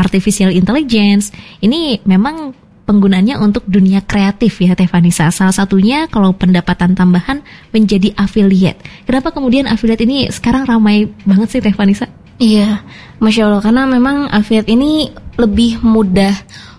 artificial intelligence ini memang penggunaannya untuk dunia kreatif ya Teh Vanessa. Salah satunya kalau pendapatan tambahan menjadi affiliate. Kenapa kemudian affiliate ini sekarang ramai banget sih Teh Vanessa? Iya, Masya Allah, karena memang affiliate ini lebih mudah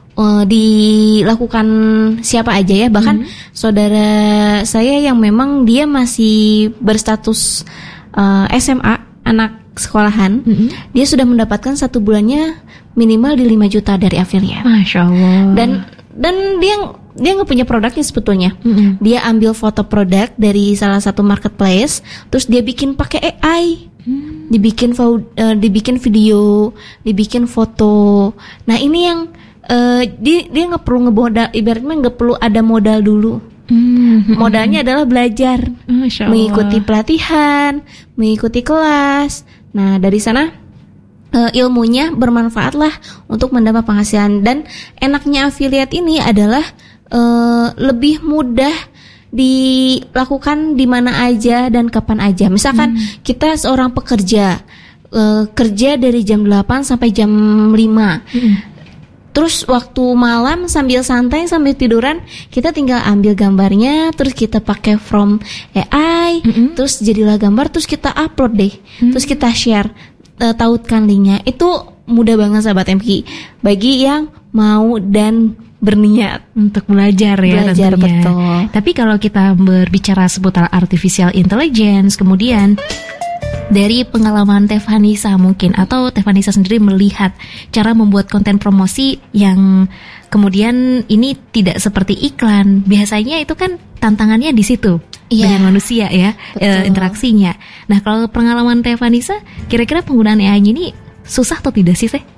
dilakukan siapa aja ya. Bahkan saudara saya yang memang dia masih berstatus SMA, anak sekolahan, dia sudah mendapatkan 1 bulannya minimal di 5 juta dari affiliate. Masya Allah. Dan dia nggak punya produknya sebetulnya. Dia ambil foto produk dari salah satu marketplace, terus dia bikin pakai AI, dibikin video, dibikin foto. Nah ini yang dia nggak perlu ngemodal, ibaratnya nggak perlu ada modal dulu. Modalnya adalah belajar, mengikuti pelatihan, mengikuti kelas. Nah dari sana ilmunya bermanfaat lah untuk mendapat penghasilan. Dan enaknya affiliate ini adalah lebih mudah dilakukan di mana aja dan kapan aja. Misalkan kita seorang pekerja, kerja dari jam 8 sampai jam 5. Terus waktu malam sambil santai, sambil tiduran, kita tinggal ambil gambarnya, terus kita pakai from AI, terus jadilah gambar, terus kita upload deh, terus kita share, tautkan linknya. Itu mudah banget sahabat MK bagi yang mau dan berniat untuk belajar ya. Belajar tentunya. Betul. Tapi kalau kita berbicara seputar artificial intelligence, kemudian dari pengalaman Teh Vanessa mungkin, atau Teh Vanessa sendiri melihat cara membuat konten promosi yang kemudian ini tidak seperti iklan, biasanya itu kan tantangannya di situ dengan manusia ya, interaksinya. Nah kalau pengalaman Teh Vanessa, kira-kira penggunaan AI ini susah atau tidak sih Teh?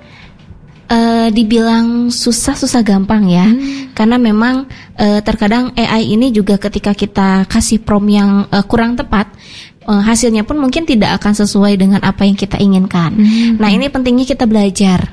Dibilang susah gampang ya, karena memang terkadang AI ini juga ketika kita kasih prompt yang kurang tepat, hasilnya pun mungkin tidak akan sesuai dengan apa yang kita inginkan. Nah ini pentingnya kita belajar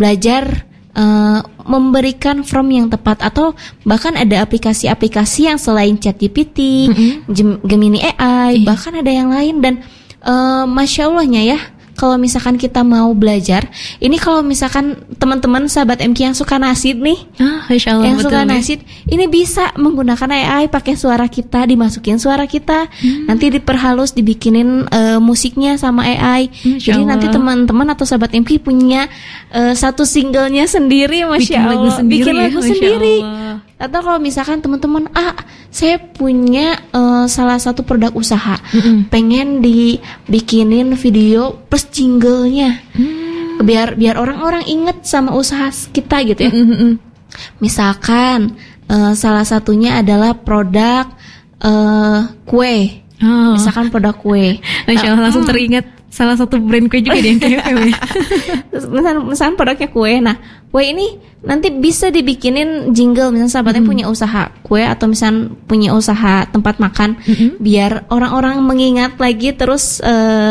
memberikan prompt yang tepat, atau bahkan ada aplikasi-aplikasi yang selain ChatGPT, Gemini AI, bahkan ada yang lain. Dan Masya Allahnya ya, kalau misalkan kita mau belajar, ini kalau misalkan teman-teman sahabat MK yang suka nasid nih, Masya Allah, yang suka nasid, ini bisa menggunakan AI, pakai suara kita, dimasukin suara kita, nanti diperhalus, dibikinin musiknya sama AI. Jadi nanti teman-teman atau sahabat MK punya satu singlenya sendiri, Masya Allah, bikin lagu sendiri. Atau kalau misalkan teman-teman, saya punya salah satu produk usaha, pengen dibikinin video plus jinglenya, biar orang-orang inget sama usaha kita gitu ya. Misalkan salah satunya adalah produk kue. Misalkan produk kue. Masya Allah, langsung teringat salah satu brand kue juga di MKFM ya. Misalkan produknya kue. Nah, kue ini nanti bisa dibikinin jingle. Misalnya sahabatnya punya usaha kue, atau misalnya punya usaha tempat makan, biar orang-orang mengingat lagi terus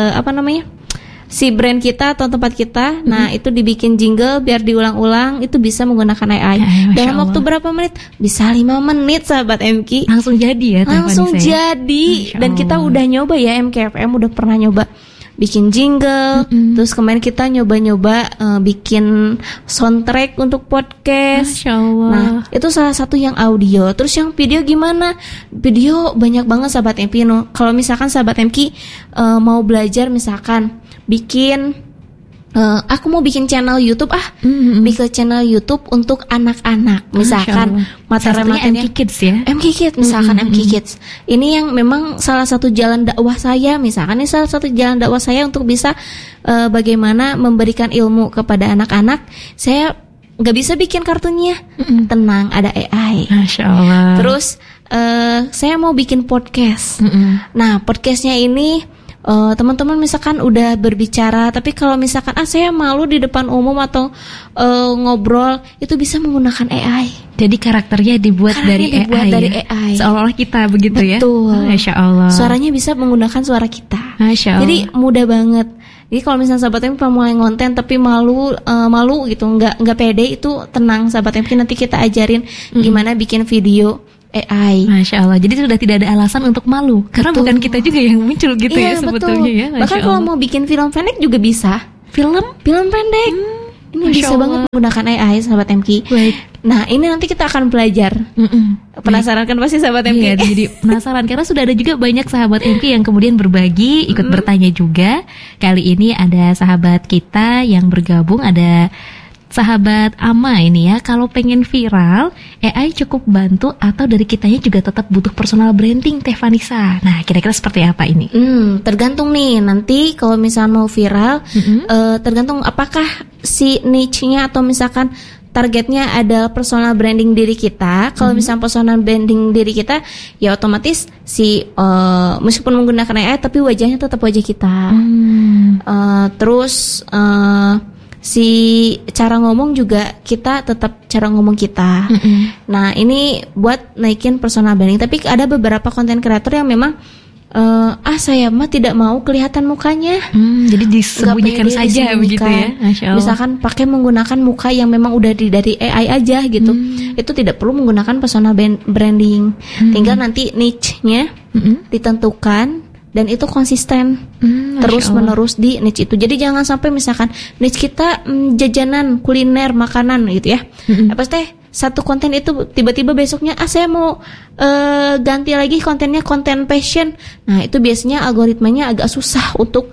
si brand kita atau tempat kita. Nah itu dibikin jingle biar diulang-ulang, itu bisa menggunakan AI. Dalam waktu berapa menit? Bisa 5 menit sahabat MK. Langsung jadi ya? Langsung jadi. Dan kita udah nyoba ya, MKFM udah pernah nyoba bikin jingle, terus kemarin kita nyoba-nyoba bikin soundtrack untuk podcast. Masya Allah. Nah itu salah satu yang audio. Terus yang video gimana? Video banyak banget sahabat MK. Kalau misalkan sahabat MK mau belajar, misalkan bikin aku mau bikin channel YouTube, bikin channel YouTube untuk anak-anak, misalkan materi-materinya MK Kids ya, MK Kids, misalkan MK Kids. Ini yang memang salah satu jalan dakwah saya, misalkan ini salah satu jalan dakwah saya untuk bisa bagaimana memberikan ilmu kepada anak-anak. Saya nggak bisa bikin kartunnya, tenang, ada AI. Masya Allah. Terus saya mau bikin podcast. Nah podcastnya ini teman-teman misalkan udah berbicara, tapi kalau misalkan saya malu di depan umum atau ngobrol, itu bisa menggunakan AI. Jadi karakternya dibuat dari AI. Seolah-olah kita begitu. Betul. Ya. Masya Allah. Suaranya bisa menggunakan suara kita. Masya Allah. Jadi mudah banget. Jadi kalau misalnya sahabat MK mulai ngonten tapi malu gitu, nggak pede, itu tenang sahabat MK, nanti kita ajarin gimana bikin video AI. Masya Allah. Jadi sudah tidak ada alasan untuk malu, karena bukan kita juga yang muncul gitu ya sebetulnya ya. Bahkan kalau mau bikin film pendek juga bisa. Film pendek. Ini bisa banget menggunakan AI, sahabat MK. Baik. Nah, ini nanti kita akan belajar. Penasaran kan pasti sahabat MK? Iya, jadi penasaran karena sudah ada juga banyak sahabat MK yang kemudian berbagi, ikut bertanya juga. Kali ini ada sahabat kita yang bergabung, ada sahabat Ama ini ya. Kalau pengen viral, AI cukup bantu atau dari kitanya juga tetap butuh personal branding, Teh Vanessa? Nah, kira-kira seperti apa ini? Tergantung nih, nanti kalau misalnya mau viral, tergantung apakah si niche-nya atau misalkan targetnya adalah personal branding diri kita. Kalau misalnya personal branding diri kita, ya otomatis si meskipun menggunakan AI tapi wajahnya tetap wajah kita. Terus si cara ngomong juga kita tetap cara ngomong kita. Nah, ini buat naikin personal branding. Tapi ada beberapa konten kreator yang memang saya mah tidak mau kelihatan mukanya. Jadi disembunyikan saja begitu ya. Masya Allah. Misalkan pakai menggunakan muka yang memang udah dari AI aja gitu. Itu tidak perlu menggunakan personal branding. Tinggal nanti niche-nya ditentukan dan itu konsisten terus menerus di niche itu. Jadi jangan sampai misalkan niche kita jajanan, kuliner, makanan gitu ya. Apa teh satu konten itu tiba-tiba besoknya saya mau ganti lagi kontennya konten fashion. Nah, itu biasanya algoritmanya agak susah untuk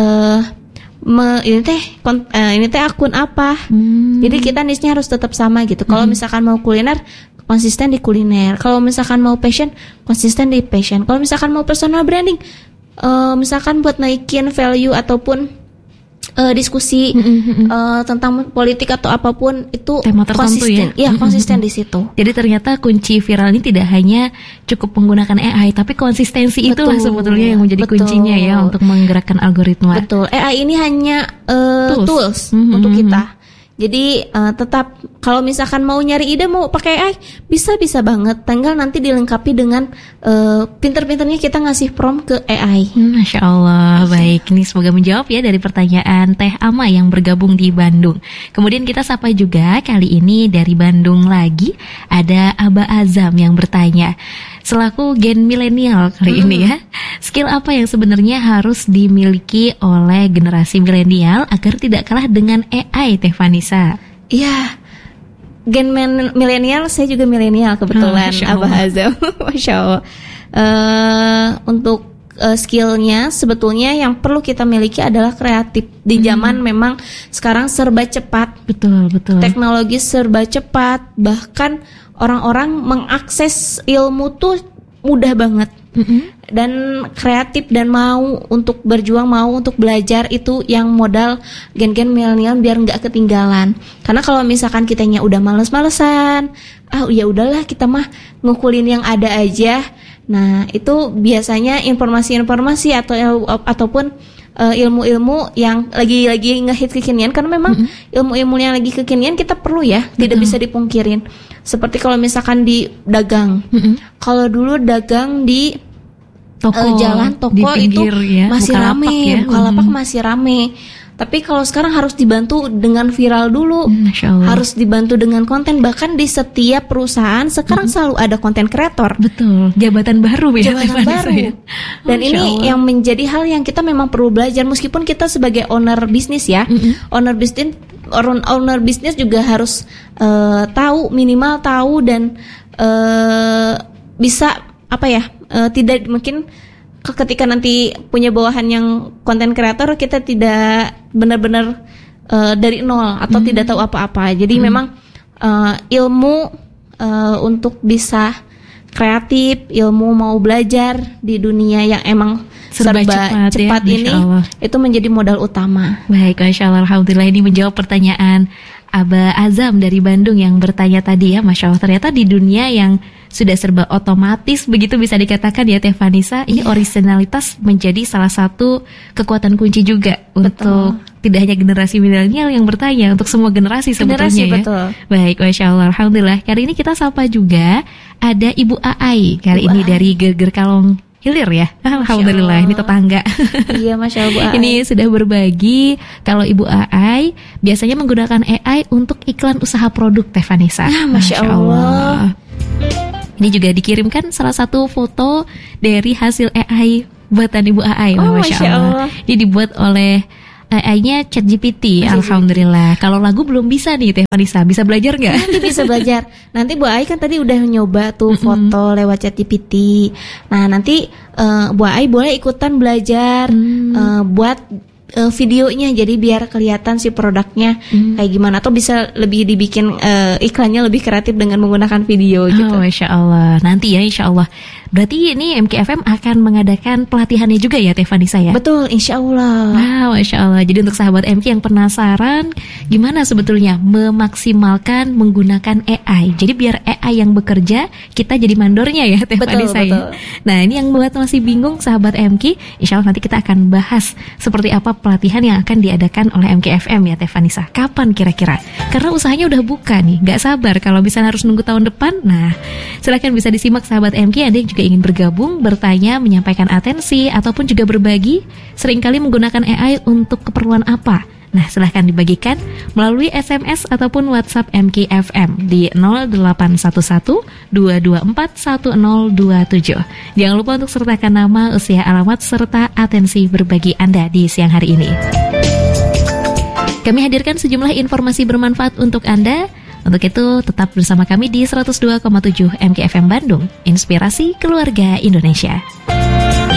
ini teh akun apa. Jadi kita niche-nya harus tetap sama gitu. Kalau misalkan mau kuliner, konsisten di kuliner. Kalau misalkan mau passion, konsisten di passion. Kalau misalkan mau personal branding, misalkan buat naikin value ataupun diskusi tentang politik atau apapun, itu tema tertentu konsisten. Ya, konsisten di situ. Jadi ternyata kunci viral ini tidak hanya cukup menggunakan AI, tapi konsistensi itulah sebetulnya yang menjadi kuncinya ya untuk menggerakkan algoritma. Betul. AI ini hanya tools untuk kita. Jadi tetap kalau misalkan mau nyari ide mau pakai AI bisa banget. Tinggal nanti dilengkapi dengan pinter-pinternya kita ngasih prompt ke AI. Masya Allah. Baik, ini semoga menjawab ya dari pertanyaan Teh Ama yang bergabung di Bandung. Kemudian kita sapa juga kali ini dari Bandung lagi ada Aba Azam yang bertanya, selaku gen milenial kali ini ya, skill apa yang sebenarnya harus dimiliki oleh generasi milenial agar tidak kalah dengan AI, Teh Vanessa? Iya, gen milenial, saya juga milenial kebetulan, Abah Azam. Masya Allah. Untuk skillnya sebetulnya yang perlu kita miliki adalah kreatif. Di zaman memang sekarang serba cepat. Betul. Teknologi serba cepat, bahkan orang-orang mengakses ilmu tuh mudah banget. Dan kreatif dan mau untuk berjuang, mau untuk belajar, itu yang modal gen-gen milenial biar nggak ketinggalan. Karena kalau misalkan kitanya udah males-malesan, ya udahlah kita mah ngukulin yang ada aja. Nah, itu biasanya informasi-informasi ataupun ilmu-ilmu yang lagi ngehit kekinian, karena memang ilmu-ilmu yang lagi kekinian kita perlu ya, tidak bisa dipungkirin. Seperti kalau misalkan di dagang, kalau dulu dagang di jalan toko itu ya, masih rame, Bukalapak masih rame. Tapi kalau sekarang harus dibantu dengan viral dulu, harus dibantu dengan konten. Bahkan di setiap perusahaan sekarang selalu ada konten kreator. Betul, jabatan baru ya. Jabatan baru. Dan ini yang menjadi hal yang kita memang perlu belajar. Meskipun kita sebagai owner bisnis ya, owner bisnis juga harus minimal tahu dan bisa tidak mungkin ketika nanti punya bawahan yang konten kreator, kita tidak benar-benar dari nol atau tidak tahu apa-apa. Jadi memang ilmu untuk bisa kreatif, ilmu mau belajar di dunia yang emang serba cepat ya, ini itu menjadi modal utama. Baik, Masya Allah. Alhamdulillah ini menjawab pertanyaan Aba Azam dari Bandung yang bertanya tadi ya. Masya Allah, ternyata di dunia yang sudah serba otomatis begitu bisa dikatakan ya Teh Vanessa, ini originalitas menjadi salah satu kekuatan kunci juga. Betul. Untuk tidak hanya generasi milenial yang bertanya, untuk semua generasi sebetulnya ya. Betul. Baik, Masya Allah. Alhamdulillah. Kali ini kita sapa juga ada Ibu Aai kali ini dari Geger Kalong Hilir ya. Alhamdulillah, ini tetangga. Iya, Masya Allah, Bu Aai. Ini sudah berbagi kalau Ibu Aai biasanya menggunakan AI untuk iklan usaha produk, Teh Vanessa. Masya Allah. Ini juga dikirimkan salah satu foto dari hasil AI buatan Ibu Aai. Masya Allah. Ini dibuat oleh AI-nya ChatGPT. Alhamdulillah. Kalau lagu belum bisa nih Teh Vanessa, bisa belajar nggak? Nanti bisa belajar. Nanti Bu Ai kan tadi udah nyoba tuh foto lewat ChatGPT. Nah nanti Bu Ai boleh ikutan belajar buat videonya, jadi biar kelihatan si produknya kayak gimana, atau bisa lebih dibikin iklannya lebih kreatif dengan menggunakan video gitu. Masya Allah. Nanti ya Insya Allah. Berarti ini MKFM akan mengadakan pelatihannya juga ya Teh Vanessa ya? Betul, Insya Allah. Wow, Masya Allah. Jadi untuk sahabat MK yang penasaran gimana sebetulnya memaksimalkan menggunakan AI. Jadi biar AI yang bekerja, kita jadi mandornya ya Teh Vanessa ya. Nah ini yang buat masih bingung sahabat MK, Insya Allah nanti kita akan bahas seperti apa pelatihan yang akan diadakan oleh MKFM ya Teh Vanessa. Kapan kira-kira? Karena usahanya udah buka nih, gak sabar kalau misalnya harus nunggu tahun depan. Nah silakan bisa disimak sahabat MK. Ada yang juga ingin bergabung, bertanya, menyampaikan atensi, ataupun juga berbagi seringkali menggunakan AI untuk keperluan apa. Nah silahkan dibagikan melalui SMS ataupun WhatsApp MKFM di 0811-224-1027. Jangan lupa untuk sertakan nama, usia, alamat, serta atensi berbagi Anda di siang hari ini. Kami hadirkan sejumlah informasi bermanfaat untuk Anda. Untuk itu tetap bersama kami di 102,7 MKFM Bandung, Inspirasi Keluarga Indonesia.